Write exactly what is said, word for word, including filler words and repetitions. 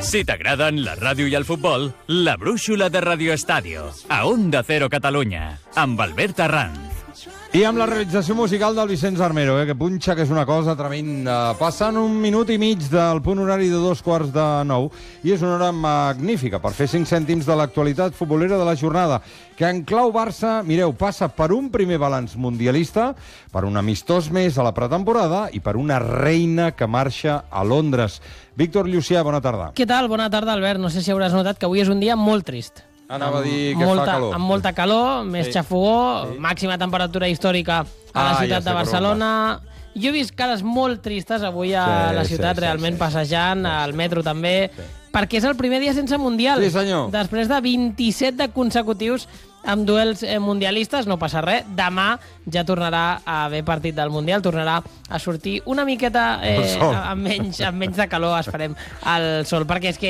Si t'agraden la ràdio i el futbol, la brúixola de Radio Estadio, a Onda Cero Catalunya, amb Albert Arranz. I amb la realització musical del Vicenç Armero, eh, que punxa, que és una cosa tremenda. Passant un minut i mig del punt horari de dos quarts de nou, i és una hora magnífica per fer cinc cèntims de l'actualitat futbolera de la jornada, que en clau Barça, mireu, passa per un primer balanç mundialista, per un amistós més a la pretemporada i per una reina que marxa a Londres. Víctor Llucià, bona tarda. Què tal? Bona tarda, Albert. No sé si hauràs notat que avui és un dia molt trist. Anava a dir que molta, fa calor. Amb molta calor, més Sí. xafogó, Sí. màxima temperatura històrica a la Ah, ja ciutat sé de per on Barcelona. Jo he vist cares molt tristes avui a Sí, la sí, ciutat, sí, realment sí. passejant, al metro també, Sí. perquè és el primer dia sense Mundial. Sí, senyor. Després de vint-i-set de consecutius amb duels eh, mundialistes, no passa res. Demà ja tornarà a haver partit del Mundial, tornarà a sortir una miqueta eh, El sol. amb, menys, amb menys de calor, esperem, al sol, perquè és que